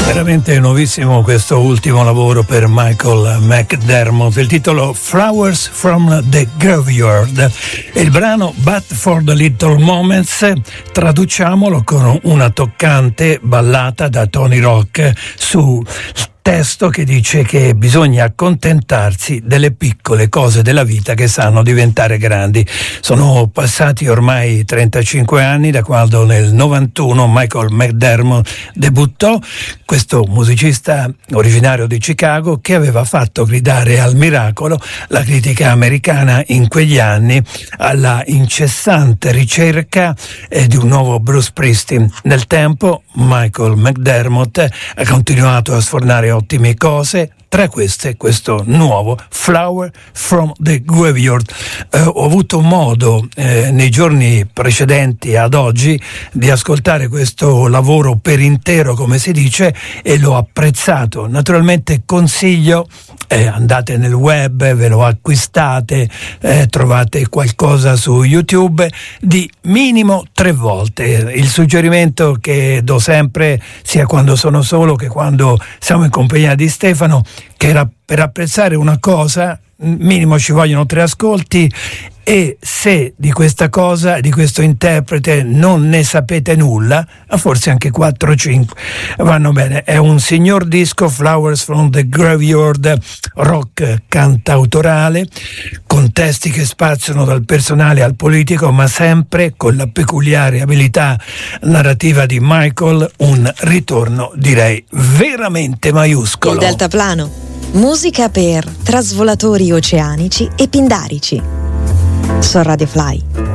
Veramente nuovissimo questo ultimo lavoro per Michael McDermott, il titolo Flowers from the Graveyard e il brano But for the Little Moments, traduciamolo con una toccante ballata da Tony Rock su testo che dice che bisogna accontentarsi delle piccole cose della vita che sanno diventare grandi. Sono passati ormai 35 anni da quando nel 91 Michael McDermott debuttò, questo musicista originario di Chicago che aveva fatto gridare al miracolo la critica americana in quegli anni alla incessante ricerca di un nuovo Bruce Springsteen. Nel tempo Michael McDermott ha continuato a sfornare ottime cose, tra queste questo nuovo Flower from the Graveyard. Ho avuto modo nei giorni precedenti ad oggi di ascoltare questo lavoro per intero, come si dice, e l'ho apprezzato. Naturalmente consiglio, andate nel web, ve lo acquistate, trovate qualcosa su YouTube di minimo 3 volte. Il suggerimento che do sempre, sia quando sono solo che quando siamo in compagnia di Stefano, che era per apprezzare una cosa minimo ci vogliono 3 ascolti, e se di questa cosa, di questo interprete non ne sapete nulla, forse anche 4 o 5 vanno bene. È un signor disco, Flowers from the Graveyard, rock cantautorale con testi che spaziano dal personale al politico, ma sempre con la peculiare abilità narrativa di Michael, un ritorno direi veramente maiuscolo. Il deltaplano, musica per trasvolatori oceanici e pindarici. Su Radio Fly.